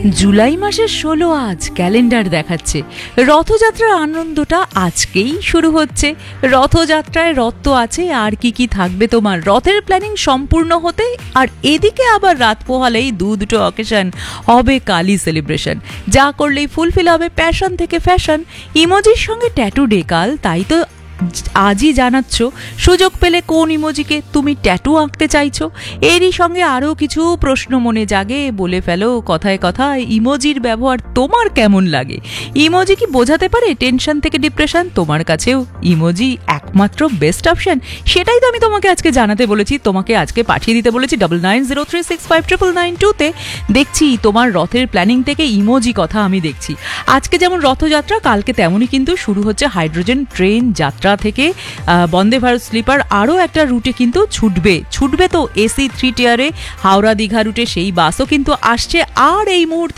জুলাই মাসের 16 আজ ক্যালেন্ডার দেখাচ্ছে। রথযাত্রার আনন্দটা আজকেই শুরু হচ্ছে। রথযাত্রায় রথ তো আছে, আর কি কি থাকবে তোমার রথের প্ল্যানিং সম্পূর্ণ হতে। আর এদিকে আবার রাত পোহালেই দুটো অকেশন হবে কালি সেলিব্রেশন। যা করলেই ফুলফিল হবে প্যাশন থেকে ফ্যাশন। ইমোজির সঙ্গে ট্যাটু ডে কাল, তাই তো আজই জানাচ্ছ সুযোগ পেলে কোন ইমোজিকে তুমি ট্যাটু আঁকতে চাইছো। এরই সঙ্গে আরও কিছু প্রশ্ন মনে জাগে, বলে ফেলো কথায় কথায় ইমোজির ব্যবহার তোমার কেমন লাগে। ইমোজি কি বোঝাতে পারে টেনশন থেকে ডিপ্রেশন? তোমার কাছেও ইমোজি একমাত্র বেস্ট অপশন? সেটাই তো আমি তোমাকে আজকে জানাতে বলেছি, তোমাকে আজকে পাঠিয়ে দিতে বলেছি 9903659992-তে। দেখছি তোমার রথের প্ল্যানিং থেকে ইমোজি কথা আমি দেখছি। আজকে যেমন রথযাত্রা, কালকে তেমনই কিন্তু শুরু হচ্ছে হাইড্রোজেন ট্রেন যাত্রা থেকে বন্দে ভারত স্লিপার আরও একটা রুটে কিন্তু ছুটবে তো এসি 3 টিয়ারে হাওড়া দীঘা রুটে সেই বাসও কিন্তু আসছে। আর এই মুহূর্তে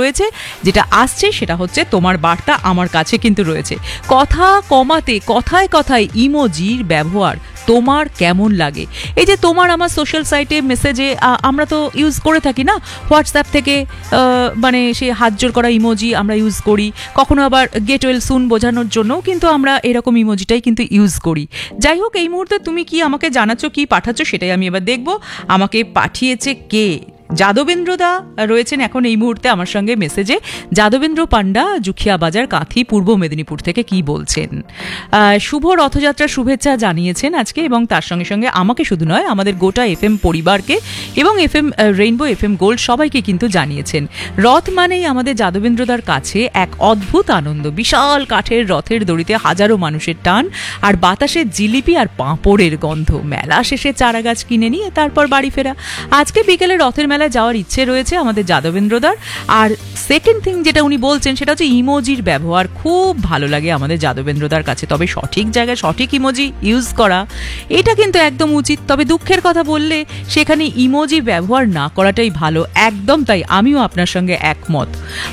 যেটা আসছে সেটা হচ্ছে তোমার বার্তা আমার কাছে কিন্তু রয়েছে। কথা কমাতে কথায় কথায় ইমোজির ব্যবহার তোমার কেমন লাগে? এই যে তোমার আমার সোশ্যাল সাইটে মেসেজে আমরা তো ইউজ করে থাকি না, হোয়াটসঅ্যাপ থেকে মানে সে হাত জোর করা ইমোজি আমরা ইউজ করি, কখনো আবার গেট ওয়েল সুন বোঝানোর জন্যও কিন্তু আমরা এরকম ইমোজিটাই কিন্তু ইউজ করি। যাই হোক, এই মুহূর্তে তুমি কি আমাকে জানাচ্ছ, কি পাঠাচ্ছ সেটাই আমি এবার দেখব। আমাকে পাঠিয়েছে কে? যাদবেন্দ্রদা রয়েছেন এখন এই মুহূর্তে আমার সঙ্গে মেসেজে। যাদবেন্দ্র পান্ডা, জুখিয়া বাজার, কাঁথি, পূর্ব মেদিনীপুর থেকে কি বলছেন? শুভ রথযাত্রার শুভেচ্ছা জানিয়েছেন আজকে, এবং তার সঙ্গে সঙ্গে আমাকে শুধু নয়, আমাদের গোটা এফএম পরিবারকে এবং এফএম রেইনবো, এফএম গোল্ড সবাইকে কিন্তু জানিয়েছেন। রথ মানেই আমাদের যাদবেন্দ্রদার কাছে এক অদ্ভুত আনন্দ। বিশাল কাঠের রথের দড়িতে হাজারো মানুষের টান, আর বাতাসে জিলিপি আর পাঁপড়ের গন্ধ। মেলা শেষে চারা গাছ কিনে নিয়ে তারপর বাড়ি ফেরা। আজকে বিকেলে রথের মেলায় যাওয়ার ইচ্ছে রয়েছে আমাদের যাদবেন্দ্রদার। আর সেকেন্ড থিং যেটা উনি বলছেন সেটা হচ্ছে ইমোজির ব্যবহার খুব ভালো লাগে আমাদের যাদবেন্দ্রদার কাছে। তবে সঠিক জায়গায় সঠিক ইমোজি ইউজ করা এটা কিন্তু একদম উচিত। তবে দুঃখের কথা বললে সেখানে ইমোজি ব্যবহার না করাটাই ভালো। একদম তাই, আমিও আপনার সঙ্গে একমত।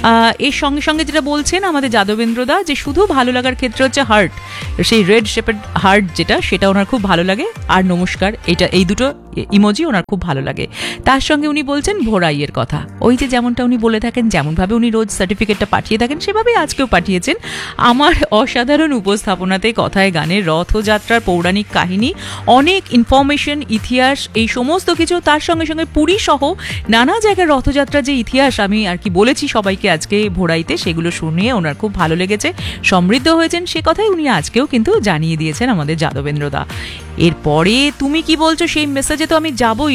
এর সঙ্গে সঙ্গে যেটা বলছেন আমাদের যাদবেন্দ্রদা, যে শুধু ভালো লাগার ক্ষেত্রে হচ্ছে হার্ট, সেই রেড শেপেড হার্ট সেটা ওনার খুব ভালো লাগে, আর নমস্কার, এই দুটো ইমোজি ওনার খুব ভালো লাগে। তার সঙ্গে উনি বলছেন ভোরাইয়ের কথা। ওই যে যেমনটা উনি বলে থাকেন, যেমনভাবে উনি রোজ সার্টিফিকেটটা পাঠিয়ে থাকেন সেভাবেই আজকেও পাঠিয়েছেন। আমার অসাধারণ উপস্থাপনাতে কথায় গানে রথযাত্রার পৌরাণিক কাহিনী, অনেক ইনফরমেশন, ইতিহাস, এই সমস্ত কিছু, তার সঙ্গে সঙ্গে পুরী সহ নানা জায়গায় রথযাত্রার যে ইতিহাস আমি আর কি বলেছি সবাইকে আজকে ভোরাইতে, সেগুলো শুনিয়ে ওনার খুব ভালো লেগেছে, সমৃদ্ধ হয়েছেন, সে কথাই উনি আজকেও কিন্তু জানিয়ে দিয়েছেন আমাদের যাদবেন্দ্রদা। এরপরে তুমি কি বলছো সেই মেসেজে তো আমি যাবই।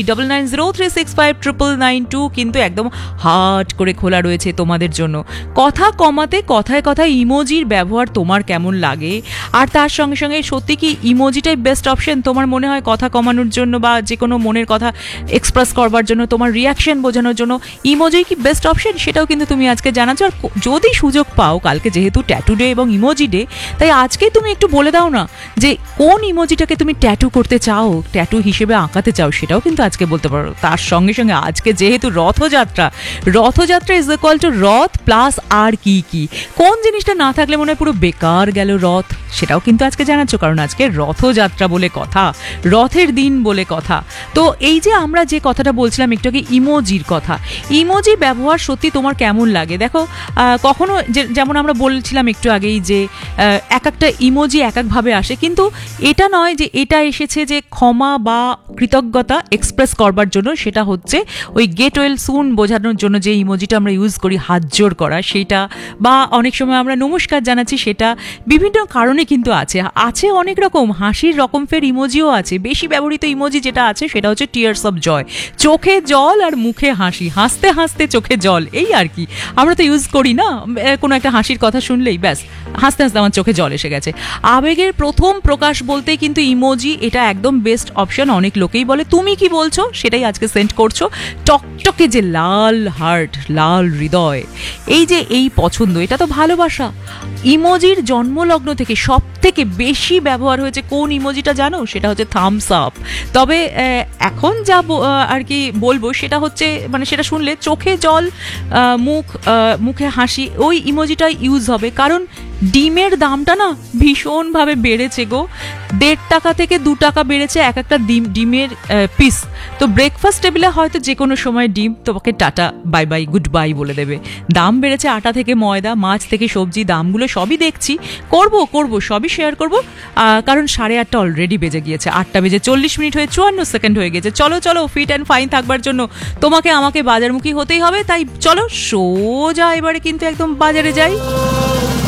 9903659992 কিন্তু একদম হার্ট করে খোলা রয়েছে তোমাদের জন্য। কথা কমাতে কথায় কথায় ইমোজির ব্যবহার তোমার কেমন লাগে? আর তার সঙ্গে সঙ্গে সত্যি কি ইমোজিটাই বেস্ট অপশন তোমার মনে হয় কথা কমানোর জন্য, বা যে কোনো মনের কথা এক্সপ্রেস করবার জন্য, তোমার রিয়াকশন বোঝানোর জন্য ইমোজি কি বেস্ট অপশন? সেটাও কিন্তু তুমি আজকে জানাচ্ছ। আর যদি সুযোগ পাও, কালকে যেহেতু ট্যাটু ডে এবং ইমোজি ডে, তাই আজকেই তুমি একটু বলে দাও না যে কোন ইমোজিটাকে তুমি ট্যাটু করতে চাও, ট্যাটু হিসেবে আঁকাতে চাও, সেটাও কিন্তু আজকে বলতে পারো। তার সঙ্গে সঙ্গে আজকে যেহেতু রথযাত্রা ইজ ইকুয়াল টু রথ প্লাস আর কি কি, কোন জিনিসটা না থাকলে মনে হয় পুরো বেকার গেল রথ, সেটাও কিন্তু আজকে জানাচ্ছ। কারণ আজকে রথযাত্রা বলে কথা, রথের দিন বলে কথা। তো এই যে আমরা যে কথাটা বলছিলাম একটু আগে, ইমোজির কথা, ইমোজি ব্যবহার সত্যি তোমার কেমন লাগে? দেখো, কখনো যেমন আমরা বলছিলাম একটু আগেই যে এক একটা ইমোজি এক একভাবে আসে, কিন্তু এটা নয় যে এটা এসেছে যে ক্ষমা বা কৃতজ্ঞতা এক্সপ্রেস করবার জন্য, সেটা হচ্ছে ওই গেট ওয়েল সুন বোঝানোর জন্য যে ইমোজিটা আমরা ইউজ করি, হাত জোর করা সেটা, বা অনেক সময় আমরা নমস্কার জানাচ্ছি, সেটা বিভিন্ন কারণে কিন্তু আছে অনেক রকম। হাসির রকম ফের ইমোজিও আছে। বেশি ব্যবহৃত ইমোজি যেটা আছে সেটা হচ্ছে টিয়ার্স অফ জয়, চোখে জল আর মুখে হাসি, হাসতে হাসতে চোখে জল, এই আর কি আমরা তো ইউজ করি না, কোনো একটা হাসির কথা শুনলেই ব্যাস হাসতে হাসতে আমার চোখে জল এসে গেছে। আবেগের প্রথম প্রকাশ বলতে কিন্তু ইমোজি, এটা একদম বেস্ট অপশন। অনেক লোকেই বলে, তুমি কি বলছো সেটাই আজকে সেন্ড করছো। টকটকে যে লাল হার্ট, লাল হৃদয়, এই পছন্দ, এটা তো ভালোবাসা। ইমোজির জন্মলগ্ন থেকে সব থেকে বেশি ব্যবহার হয়েছে কোন ইমোজিটা জানো? সেটা হচ্ছে থামস আপ। তবে এখন যা আর কি বলবো সেটা হচ্ছে, মানে সেটা শুনলে চোখে জল, মুখে হাসি, ওই ইমোজিটাই ইউজ হবে। কারণ ডিমের দামটা না ভীষণভাবে বেড়েছে গো। 1.5 টাকা থেকে 2 টাকা বেড়েছে এক একটা ডিমের পিস। তো ব্রেকফাস্ট টেবিলে হয়তো যে কোনো সময় ডিম তোমাকে tata bye bye good bye বলে দেবে। দাম বেড়েছে আটা থেকে ময়দা, মাছ থেকে সবজি, দামগুলো সবই দেখছি। করব সবই শেয়ার করব, কারণ 8:30 অলরেডি বেজে গিয়েছে। 8টা বেজে 40 মিনিট হয়ে 54 সেকেন্ড হয়ে গেছে। চলো ফিট অ্যান্ড ফাইন থাকবার জন্য তোমাকে আমাকে বাজারমুখী হতেই হবে। তাই চলো সোজা এবারে কিন্তু একদম বাজারে যাই।